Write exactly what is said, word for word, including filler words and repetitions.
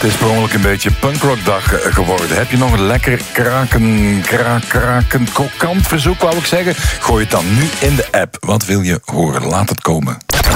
Het is per ongeluk een beetje punkrockdag geworden. Heb je nog een lekker kraken, kraak, kraken, krokant verzoek, wou ik zeggen? Gooi het dan nu in de app. Wat wil je horen? Laat het komen.